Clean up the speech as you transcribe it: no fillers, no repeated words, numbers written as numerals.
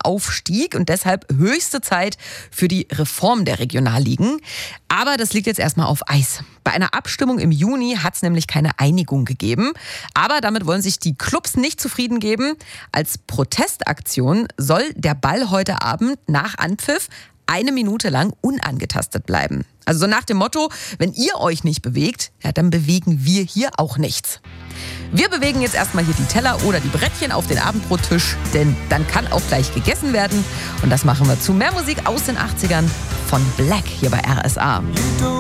Tabellenaufstieg und deshalb höchste Zeit für die Reform der Regionalligen. Aber das liegt jetzt erstmal auf Eis. Bei einer Abstimmung im Juni hat es nämlich keine Einigung gegeben. Aber damit wollen sich die Clubs nicht zufrieden geben. Als Protestaktion soll der Ball heute Abend nach Anpfiff 1 Minute lang unangetastet bleiben. Also so nach dem Motto, wenn ihr euch nicht bewegt, ja, dann bewegen wir hier auch nichts. Wir bewegen jetzt erstmal hier die Teller oder die Brettchen auf den Abendbrottisch, denn dann kann auch gleich gegessen werden. Und das machen wir zu mehr Musik aus den 80ern von Black hier bei RSA.